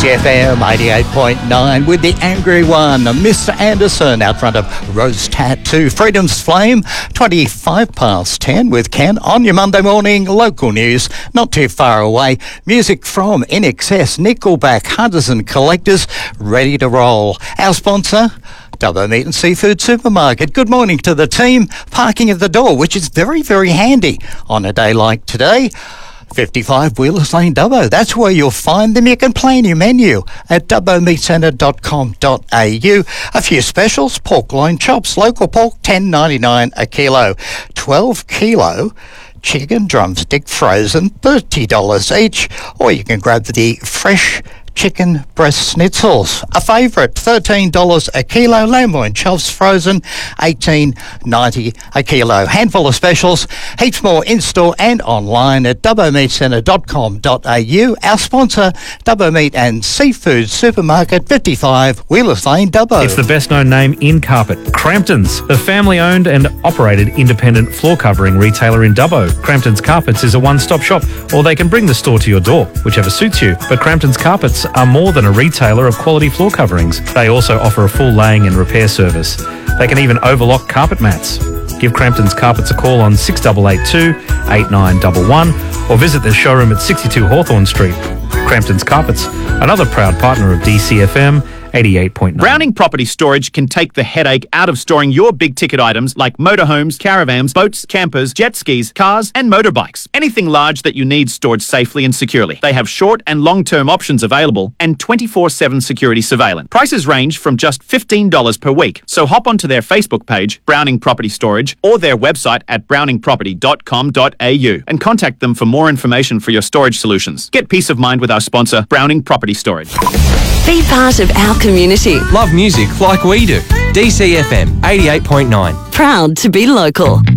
DCFM 88.9 with the angry one, Mr. Anderson, out front of Rose Tattoo. Freedom's Flame, 25 past 10 with Ken on your Monday morning. Local news, not too far away. Music from INXS, Nickelback, Hunters and Collectors, ready to roll. Our sponsor, Dubbo Meat and Seafood Supermarket. Good morning to the team. Parking at the door, which is very, very handy on a day like today. 55 Wheelers Lane, Dubbo. That's where you'll find them. You can plan your menu at dubbomeatcentre.com.au. A few specials: pork loin chops, local pork, $10.99 a kilo. 12 kilo chicken drumstick frozen, $30 each. Or you can grab the fresh chicken breast schnitzels, a favourite, $13 a kilo. Lamb loin chops frozen, $18.90 a kilo. Handful of specials, heaps more in-store and online at dubbomeatcentre.com.au. Our sponsor, Dubbo Meat and Seafood Supermarket, 55 Wheelers Lane, Dubbo. It's the best-known name in carpet, Crampton's, the family-owned and operated independent floor covering retailer in Dubbo. Crampton's Carpets is a one-stop shop, or they can bring the store to your door, whichever suits you. But Crampton's Carpets are more than a retailer of quality floor coverings. They also offer a full laying and repair service. They can even overlock carpet mats. Give Crampton's Carpets a call on 6882 8911 or visit their showroom at 62 Hawthorne Street. Crampton's Carpets, another proud partner of DCFM 88.9. Browning Property Storage can take the headache out of storing your big-ticket items like motorhomes, caravans, boats, campers, jet skis, cars and motorbikes. Anything large that you need stored safely and securely. They have short and long-term options available and 24/7 security surveillance. Prices range from just $15 per week. So hop onto their Facebook page, Browning Property Storage, or their website at browningproperty.com.au and contact them for more information for your storage solutions. Get peace of mind with our sponsor, Browning Property Storage. Be part of our community. Love music like we do. DCFM 88.9. Proud to be local.